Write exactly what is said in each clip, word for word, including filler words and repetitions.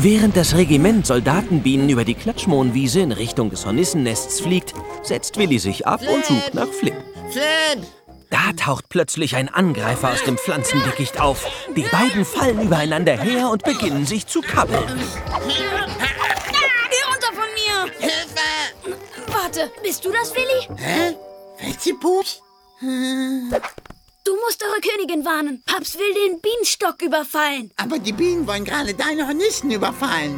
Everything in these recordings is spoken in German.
Während das Regiment Soldatenbienen über die Klatschmohnwiese in Richtung des Hornissennests fliegt, setzt Willi sich ab und sucht nach Flip. Flip! Da taucht plötzlich ein Angreifer aus dem Pflanzendickicht auf. Die beiden fallen übereinander her und beginnen sich zu kabbeln. Geh runter von mir! Hilfe! Warte, bist du das, Willi? Hä? Welche Pups? Du musst eure Königin warnen. Paps will den Bienenstock überfallen. Aber die Bienen wollen gerade deine Hornissen überfallen.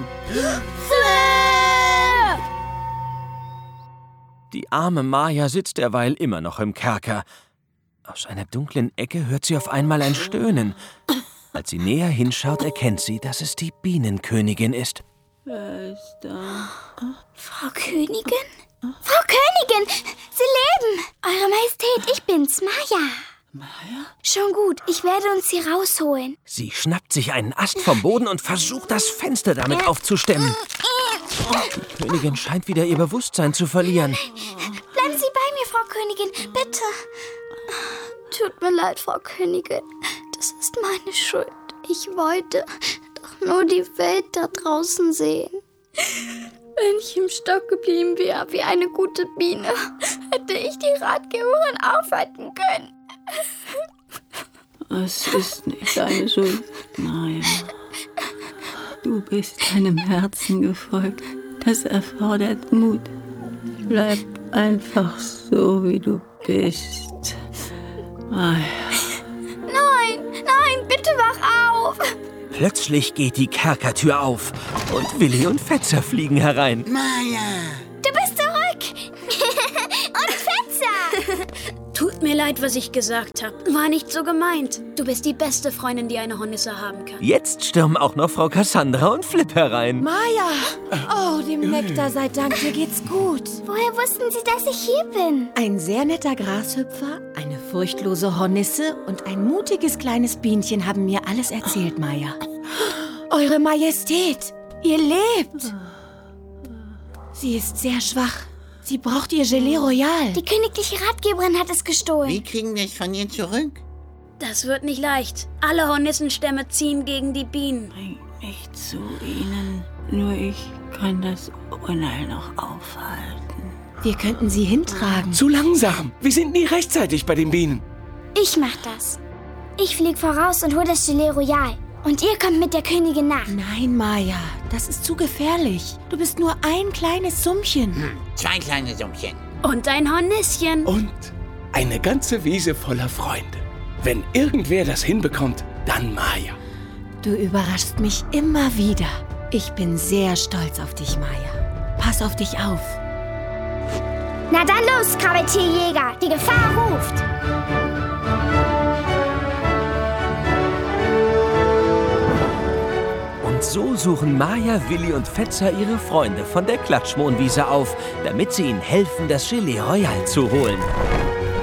Die arme Maja sitzt derweil immer noch im Kerker. Aus einer dunklen Ecke hört sie auf einmal ein Stöhnen. Als sie näher hinschaut, erkennt sie, dass es die Bienenkönigin ist. Wer ist da? Frau Königin? Frau Königin! Sie leben! Eure Majestät, ich bin's, Maja. Maja? Schon gut, ich werde uns hier rausholen. Sie schnappt sich einen Ast vom Boden und versucht, das Fenster damit aufzustemmen. Die Königin scheint wieder ihr Bewusstsein zu verlieren. Bleiben Sie bei mir, Frau Königin, bitte. Tut mir leid, Frau Königin. Das ist meine Schuld. Ich wollte doch nur die Welt da draußen sehen. Wenn ich im Stock geblieben wäre, wie eine gute Biene, hätte ich die Ratgeberin aufhalten können. Es ist nicht deine Schuld, Maja. Du bist deinem Herzen gefolgt. Das erfordert Mut. Bleib einfach so, wie du bist. Maja. Nein, nein, bitte wach auf. Plötzlich geht die Kerkertür auf und Willi und Fetzer fliegen herein. Maja! Du bist zurück. Und Fetzer. Tut mir leid, was ich gesagt habe. War nicht so gemeint. Du bist die beste Freundin, die eine Hornisse haben kann. Jetzt stürmen auch noch Frau Cassandra und Flip herein. Maja! Oh, dem Nektar sei Dank, mir geht's gut. Woher wussten Sie, dass ich hier bin? Ein sehr netter Grashüpfer, eine furchtlose Hornisse und ein mutiges kleines Bienchen haben mir alles erzählt, Maja. Eure Majestät, ihr lebt! Sie ist sehr schwach. Sie braucht ihr Gelee Royal. Die königliche Ratgeberin hat es gestohlen. Wie kriegen wir es von ihr zurück? Das wird nicht leicht. Alle Hornissenstämme ziehen gegen die Bienen. Bring mich zu ihnen. Nur ich kann das Unheil noch aufhalten. Wir könnten sie hintragen. Zu langsam. Wir sind nie rechtzeitig bei den Bienen. Ich mach das. Ich flieg voraus und hol das Gelee Royal. Und ihr kommt mit der Königin nach. Nein, Maja, das ist zu gefährlich. Du bist nur ein kleines Summchen. Hm, zwei kleine Summchen. Und ein Hornisschen. Und eine ganze Wiese voller Freunde. Wenn irgendwer das hinbekommt, dann Maja. Du überraschst mich immer wieder. Ich bin sehr stolz auf dich, Maja. Pass auf dich auf. Na dann los, Krabbeltierjäger. Die Gefahr ruft. Und so suchen Maja, Willi und Fetzer ihre Freunde von der Klatschmohnwiese auf, damit sie ihnen helfen, das Gelee Royal zu holen.